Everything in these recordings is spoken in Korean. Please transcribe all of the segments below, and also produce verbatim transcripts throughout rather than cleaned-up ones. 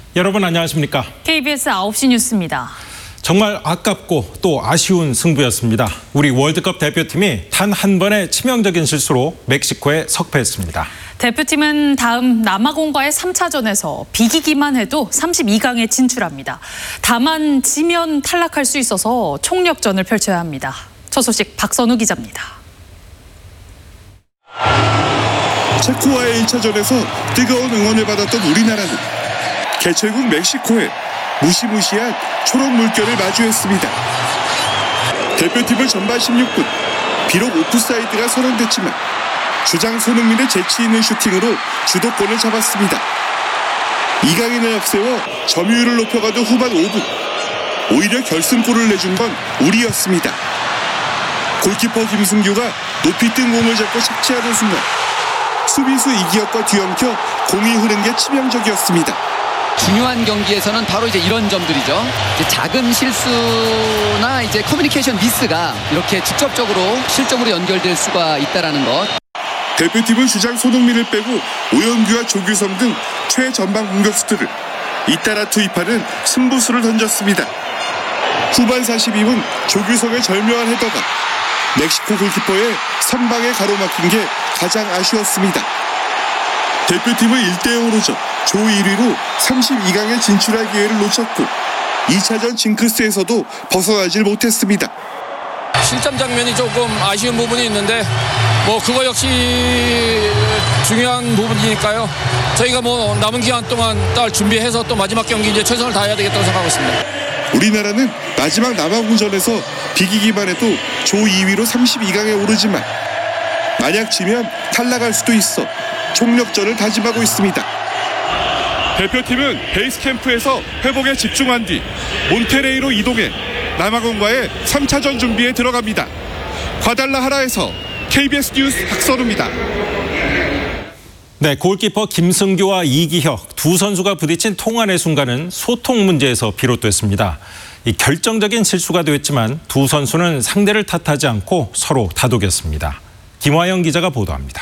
여러분 안녕하십니까? 케이비에스 아홉 시 뉴스입니다. 정말 아깝고 또 아쉬운 승부였습니다. 우리 월드컵 대표팀이 단 한 번의 치명적인 실수로 멕시코에 석패했습니다. 대표팀은 다음 남아공과의 삼 차전에서 비기기만 해도 삼십이 강에 진출합니다. 다만 지면 탈락할 수 있어서 총력전을 펼쳐야 합니다. 첫 소식 박선우 기자입니다. 체코와의 일 차전에서 뜨거운 응원을 받았던 우리나라는 개최국 멕시코에 무시무시한 초록 물결을 마주했습니다. 대표팀은 전반 십육 분 비록 오프사이드가 선언됐지만 주장 손흥민의 재치 있는 슈팅으로 주도권을 잡았습니다. 이 강인을 앞세워 점유율을 높여가던 후반 오 분 오히려 결승골을 내준 건 우리였습니다. 골키퍼 김승규가 높이 뜬 공을 잡고 착지하는 순간 수비수 이기혁과 뒤엉켜 공이 흐른 게 치명적이었습니다. 중요한 경기에서는 바로 이제 이런 점들이죠. 이제 작은 실수나 이제 커뮤니케이션 미스가 이렇게 직접적으로 실점으로 연결될 수가 있다라는 것. 대표팀은 주장 손흥민을 빼고 오영규와 조규성 등 최전방 공격수들을 잇따라 투입하는 승부수를 던졌습니다. 후반 사십이 분 조규성의 절묘한 헤더가 멕시코 골키퍼의 선방에 가로막힌 게 가장 아쉬웠습니다. 대표팀은 일 대 영으로 져 조 일 위로 삼십이 강에 진출할 기회를 놓쳤고 이 차전 징크스에서도 벗어나질 못했습니다. 실점 장면이 조금 아쉬운 부분이 있는데 뭐 그거 역시 중요한 부분이니까요. 저희가 뭐 남은 기간 동안 딱 준비해서 또 마지막 경기 이제 최선을 다해야 되겠다고 생각하고 있습니다. 우리나라는 마지막 남아공전에서 비기기만 해도 조 이 위로 삼십이 강에 오르지만 만약 지면 탈락할 수도 있어 총력전을 다짐하고 있습니다. 대표팀은 베이스 캠프에서 회복에 집중한 뒤 몬테레이로 이동해 남아공과의 삼 차전 준비에 들어갑니다. 과달라하라에서 케이비에스 뉴스 박선우입니다. 네, 골키퍼 김승규와 이기혁 두 선수가 부딪힌 통안의 순간은 소통 문제에서 비롯됐습니다. 이 결정적인 실수가 되었지만 두 선수는 상대를 탓하지 않고 서로 다독였습니다. 김화영 기자가 보도합니다.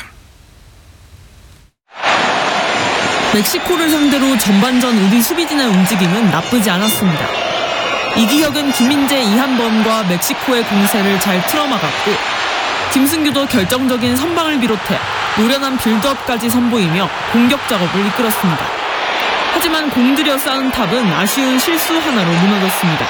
멕시코를 상대로 전반전 우리 수비진의 움직임은 나쁘지 않았습니다. 이기혁은 김민재 이한범과 멕시코의 공세를 잘 틀어막았고 김승규도 결정적인 선방을 비롯해 노련한 빌드업까지 선보이며 공격 작업을 이끌었습니다. 하지만 공들여 쌓은 탑은 아쉬운 실수 하나로 무너졌습니다.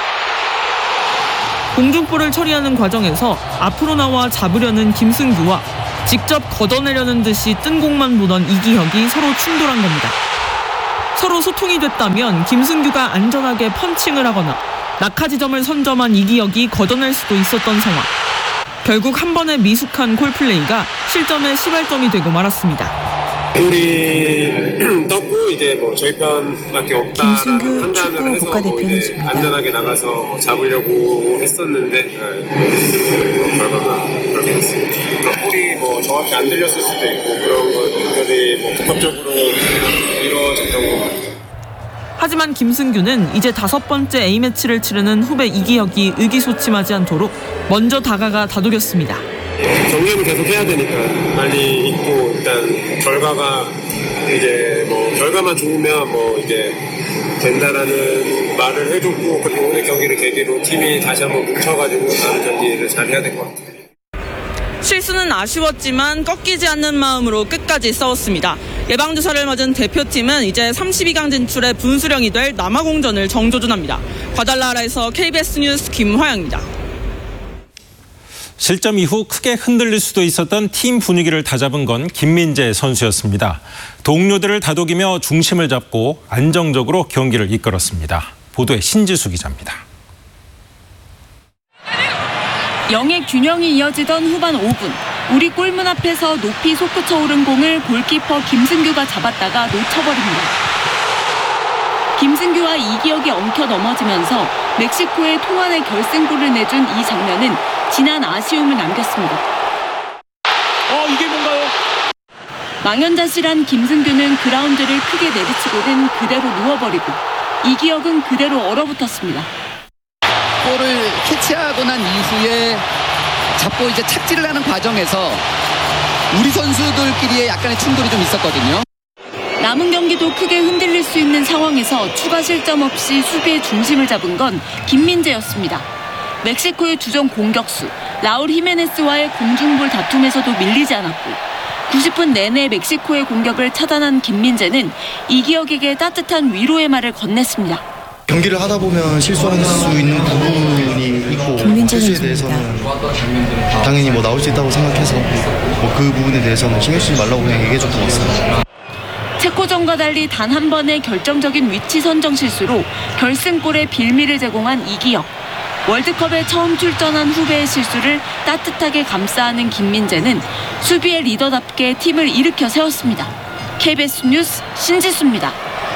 공중볼을 처리하는 과정에서 앞으로 나와 잡으려는 김승규와 직접 걷어내려는 듯이 뜬 공만 보던 이기혁이 서로 충돌한 겁니다. 서로 소통이 됐다면 김승규가 안전하게 펀칭을 하거나 낙하 지점을 선점한 이기혁이 걷어낼 수도 있었던 상황. 결국 한 번의 미숙한 콜플레이가 실점의 시발점이 되고 말았습니다. 우리 떴고 이제 뭐 저희 편밖에 없다라는 판단을 해서 뭐 이제 안전하게 나가서 잡으려고 했었는데 네. 결과가 그렇게 됐습니다. 볼이 뭐 정확히 안 들렸을 수도 있고 그런 것들이 뭐 복합적으로 이루어졌던 것 같아요. 하지만 김승규는 이제 다섯 번째 A매치를 치르는 후배 이기혁이 의기소침하지 않도록 먼저 다가가 다독였습니다. 정리는 계속 해야 되니까 빨리 있고 일단 결과가 이제 뭐 결과만 좋으면 뭐 이제 된다라는 말을 해줬고 그리고 오늘 경기를 계기로 팀이 다시 한번 뭉쳐가지고 다른 경기를 잘 해야 될 것 같아요. 실수는 아쉬웠지만 꺾이지 않는 마음으로 끝까지 싸웠습니다. 예방주사를 맞은 대표팀은 이제 삼십이 강 진출의 분수령이 될 남아공전을 정조준합니다. 과달라하라에서 케이비에스 뉴스 김화영입니다. 실점 이후 크게 흔들릴 수도 있었던 팀 분위기를 다잡은 건 김민재 선수였습니다. 동료들을 다독이며 중심을 잡고 안정적으로 경기를 이끌었습니다. 보도에 신지수 기자입니다. 영의 균형이 이어지던 후반 오 분. 우리 골문 앞에서 높이 솟구쳐 오른 공을 골키퍼 김승규가 잡았다가 놓쳐버립니다. 김승규와 이기혁이 엉켜 넘어지면서 멕시코의 통안의 결승골을 내준 이 장면은 진한 아쉬움을 남겼습니다. 어, 이게 뭔가요? 망연자실한 김승규는 그라운드를 크게 내리치고는 그대로 누워버리고 이기혁은 그대로 얼어붙었습니다. 볼을 캐치하고 난 이후에 잡고 이제 착지를 하는 과정에서 우리 선수들끼리의 약간의 충돌이 좀 있었거든요. 남은 경기도 크게 흔들릴 수 있는 상황에서 추가 실점 없이 수비의 중심을 잡은 건 김민재였습니다. 멕시코의 주전 공격수 라울 히메네스와의 공중볼 다툼에서도 밀리지 않았고 구십 분 내내 멕시코의 공격을 차단한 김민재는 이기혁에게 따뜻한 위로의 말을 건넸습니다. 경기를 하다 보면 실수할 수 있는 부분이 있고 실수에 대해서는 당연히 뭐 나올 수 있다고 생각해서 뭐 그 부분에 대해서는 신경 쓰지 말라고 그냥 얘기해줬던 것 같습니다. 체코전과 달리 단 한 번의 결정적인 위치 선정 실수로 결승골에 빌미를 제공한 이기혁. 월드컵에 처음 출전한 후배의 실수를 따뜻하게 감싸는 김민재는 수비의 리더답게 팀을 일으켜 세웠습니다. 케이비에스 뉴스 신지수입니다.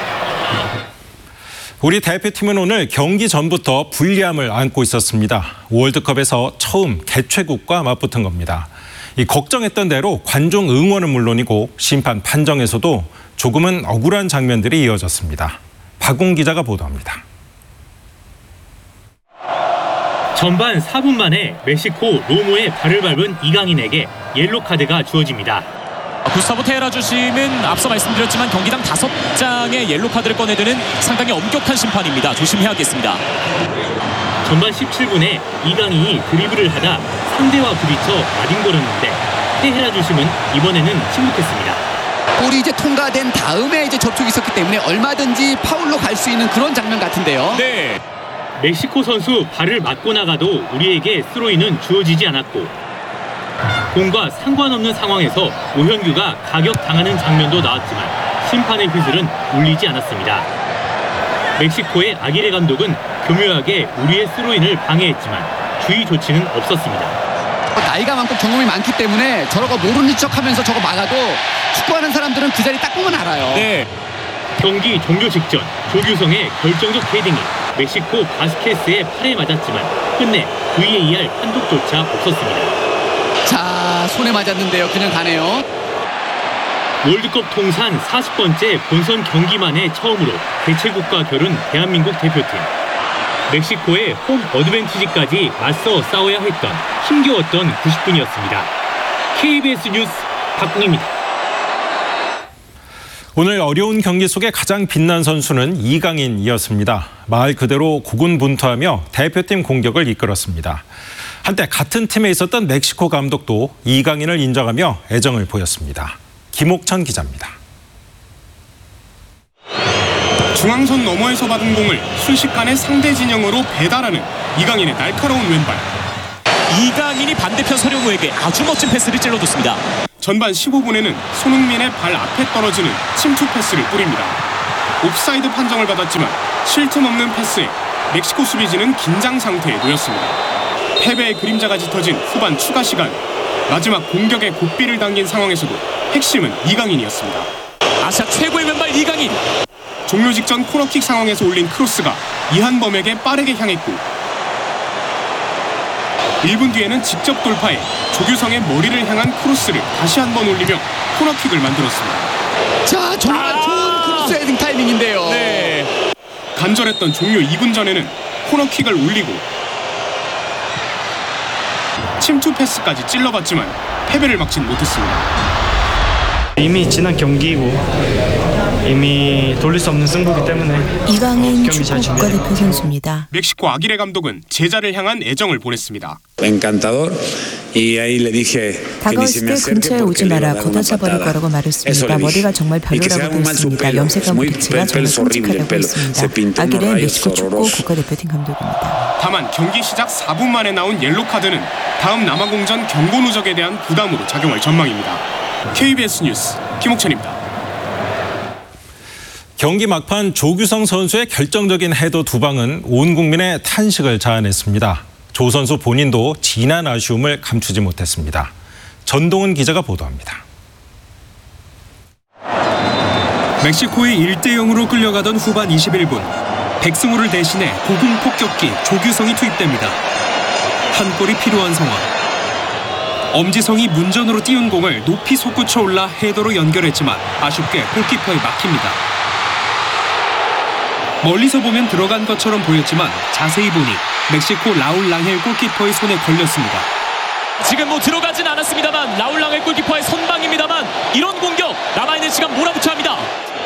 우리 대표팀은 오늘 경기 전부터 불리함을 안고 있었습니다. 월드컵에서 처음 개최국과 맞붙은 겁니다. 이 걱정했던 대로 관중 응원은 물론이고 심판 판정에서도 조금은 억울한 장면들이 이어졌습니다. 박웅 기자가 보도합니다. 전반 사 분 만에 멕시코 로모에 발을 밟은 이강인에게 옐로 카드가 주어집니다. 구스타보 테헤라 주심은 앞서 말씀드렸지만 경기당 다섯 장의 옐로 카드를 꺼내드는 상당히 엄격한 심판입니다. 조심해야겠습니다. 전반 십칠 분에 이강인이 드리블을 하다 상대와 부딪혀 맞은거렸는데 테헤라 주심은 이번에는 침묵했습니다. 볼이 이제 통과된 다음에 이제 접촉이 있었기 때문에 얼마든지 파울로 갈 수 있는 그런 장면 같은데요. 네. 멕시코 선수 발을 맞고 나가도 우리에게 스로인은 주어지지 않았고 공과 상관없는 상황에서 오현규가 가격당하는 장면도 나왔지만 심판의 휘슬은 울리지 않았습니다. 멕시코의 아기레 감독은 교묘하게 우리의 스로인을 방해했지만 주의 조치는 없었습니다. 나이가 많고 경험이 많기 때문에 저러고 모르는 척하면서 저거 막아도 축구하는 사람들은 그 자리 딱 보면 알아요. 네. 경기 종료 직전 조규성의 결정적 헤딩이 멕시코 바스케스의 팔에 맞았지만 끝내 브이에이알 판독조차 없었습니다. 자, 손에 맞았는데요. 그냥 가네요. 월드컵 통산 사십 번째 본선 경기 만에 처음으로 개최국과 겨룬 대한민국 대표팀. 멕시코의 홈 어드밴티지까지 맞서 싸워야 했던 힘겨웠던 구십 분이었습니다. 케이비에스 뉴스 박웅입니다. 오늘 어려운 경기 속에 가장 빛난 선수는 이강인이었습니다. 말 그대로 고군분투하며 대표팀 공격을 이끌었습니다. 한때 같은 팀에 있었던 멕시코 감독도 이강인을 인정하며 애정을 보였습니다. 김옥천 기자입니다. 중앙선 너머에서 받은 공을 순식간에 상대 진영으로 배달하는 이강인의 날카로운 왼발. 이강인이 반대편 서령우에게 아주 멋진 패스를 찔러줬습니다. 전반 십오 분에는 손흥민의 발 앞에 떨어지는 침투 패스를 뿌립니다. 옵사이드 판정을 받았지만 쉴 틈 없는 패스에 멕시코 수비진은 긴장 상태에 놓였습니다. 패배의 그림자가 짙어진 후반 추가 시간. 마지막 공격에 고삐를 당긴 상황에서도 핵심은 이강인이었습니다. 아시아 최고의 왼발 이강인. 종료 직전 코너킥 상황에서 올린 크로스가 이한범에게 빠르게 향했고 일 분 뒤에는 직접 돌파해 조규성의 머리를 향한 크로스를 다시 한번 올리며 코너킥을 만들었습니다. 자, 정말 아~ 좋은 크로스 헤딩 타이밍인데요. 네. 간절했던 종료 이 분 전에는 코너킥을 올리고 침투 패스까지 찔러봤지만 패배를 막진 못했습니다. 이미 지난 경기이고 이미 돌릴 수 없는 승부이기 때문에 이강인 축구 국가대표 선수입니다. 멕시코 아기레 감독은 제자를 향한 애정을 보냈습니다. 다가왔을 때 근처에 오지 마라, 걷어차버릴 거라고 말했습니다. 머리가 정말 별로라고 했습니다. 염색한 브릿지가 정말 끔찍하다고 했습니다. 아기레 멕시코 축구 국가대표팀 감독입니다. 다만 경기 시작 사 분 만에 나온 옐로 카드는 다음 남아공전 경고 누적에 대한 부담으로 작용할 전망입니다. 케이비에스 뉴스 김옥천입니다. 경기 막판 조규성 선수의 결정적인 헤더 두 방은 온 국민의 탄식을 자아냈습니다. 조 선수 본인도 진한 아쉬움을 감추지 못했습니다. 전동은 기자가 보도합니다. 멕시코의 일 대 영으로 끌려가던 후반 이십일 분. 백승호를 대신해 고공 폭격기 조규성이 투입됩니다. 한 골이 필요한 상황. 엄지성이 문전으로 띄운 공을 높이 솟구쳐 올라 헤더로 연결했지만 아쉽게 골키퍼에 막힙니다. 멀리서 보면 들어간 것처럼 보였지만 자세히 보니 멕시코 라울 랑헬 골키퍼의 손에 걸렸습니다. 지금 뭐 들어가진 않았습니다만 라울 랑헬 골키퍼의 선방입니다만 이런 공격 남아있는 시간 몰아붙여야 합니다.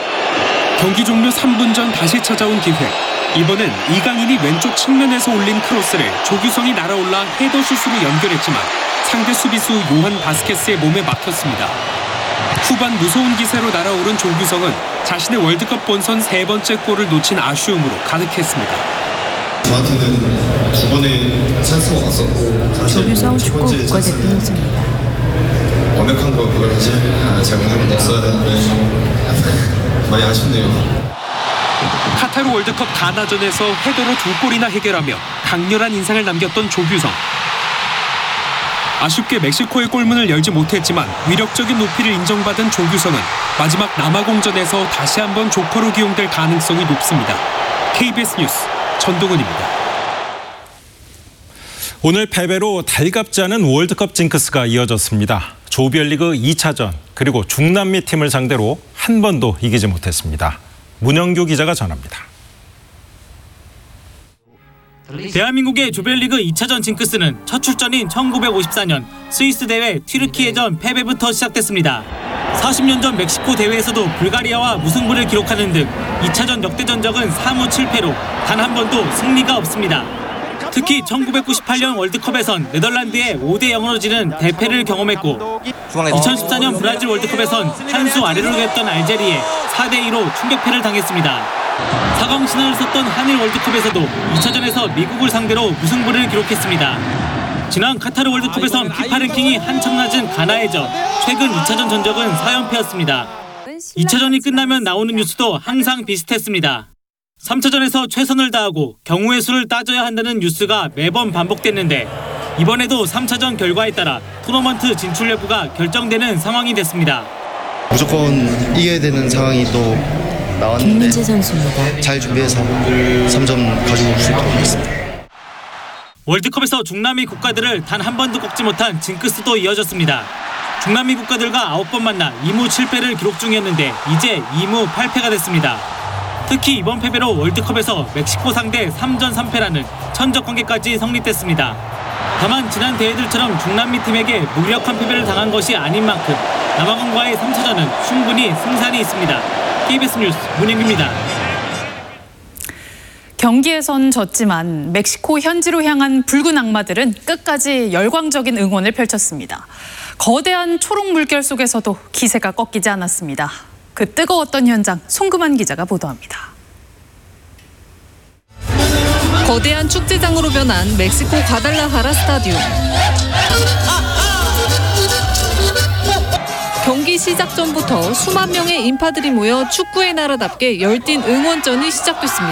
경기 종료 삼 분 전 다시 찾아온 기회. 이번엔 이강인이 왼쪽 측면에서 올린 크로스를 조규성이 날아올라 헤더슛으로 연결했지만 상대 수비수 요한 바스케스의 몸에 막혔습니다. 후반 무서운 기세로 날아오른 조규성은 자신의 월드컵 본선 세 번째 골을 놓친 아쉬움으로 가득했습니다. 저한테는 두 번의 찬스가 왔었고 조규성 축구 국가대표입니다. 완벽한 거 그걸 사실 제가 오늘 넣었어야 되는데 많이 아쉽네요. 카타르 월드컵 가나전에서 헤더로 두 골이나 해결하며 강렬한 인상을 남겼던 조규성. 아쉽게 멕시코의 골문을 열지 못했지만 위력적인 높이를 인정받은 조규성은 마지막 남아공전에서 다시 한번 조커로 기용될 가능성이 높습니다. 케이비에스 뉴스 전동훈입니다. 오늘 패배로 달갑지 않은 월드컵 징크스가 이어졌습니다. 조별리그 이 차전 그리고 중남미 팀을 상대로 한 번도 이기지 못했습니다. 문영규 기자가 전합니다. 대한민국의 조별리그 이 차전 징크스는 첫 출전인 천구백오십사 년 스위스 대회 튀르키예전 패배부터 시작됐습니다. 사십 년 전 멕시코 대회에서도 불가리아와 무승부를 기록하는 등 이 차전 역대 전적은 삼 무 칠 패로 단 한 번도 승리가 없습니다. 특히 천구백구십팔 년 월드컵에선 네덜란드에 오 대 영으로 지는 대패를 경험했고 이천십사 년 브라질 월드컵에선 한 수 아래로 됐던 알제리에 사 대 이로 충격패를 당했습니다. 사 강 신화를 썼던 한일 월드컵에서도 이 차전에서 미국을 상대로 무승부를 기록했습니다. 지난 카타르 월드컵에선 피파 랭킹이 한참 낮은 가나의 전, 최근 이 차전 전적은 사 연패였습니다. 이 차전이 끝나면 나오는 뉴스도 항상 비슷했습니다. 삼 차전에서 최선을 다하고 경우의 수를 따져야 한다는 뉴스가 매번 반복됐는데 이번에도 삼 차전 결과에 따라 토너먼트 진출 여부가 결정되는 상황이 됐습니다. 무조건 이겨야 되는 상황이 또 나왔는데 김민재 선수입니다. 잘 준비해서 삼 점 가지고 올 수 있도록 하겠습니다. 월드컵에서 중남미 국가들을 단 한 번도 꺾지 못한 징크스도 이어졌습니다. 중남미 국가들과 아홉 번 만나 이 무 칠 패를 기록 중이었는데 이제 이 무 팔 패가 됐습니다. 특히 이번 패배로 월드컵에서 멕시코 상대 삼 전 삼 패라는 천적 관계까지 성립됐습니다. 다만 지난 대회들처럼 중남미 팀에게 무력한 패배를 당한 것이 아닌 만큼 남아공과의 삼 차전은 충분히 승산이 있습니다. 케이비에스 뉴스 문영규입니다. 경기에선 졌지만 멕시코 현지로 향한 붉은 악마들은 끝까지 열광적인 응원을 펼쳤습니다. 거대한 초록 물결 속에서도 기세가 꺾이지 않았습니다. 그 뜨거웠던 현장 송금환 기자가 보도합니다. 거대한 축제장으로 변한 멕시코 과달라하라 스타디움. 경기 시작 전부터 수만 명의 인파들이 모여 축구의 나라답게 열띤 응원전이 시작됐습니다.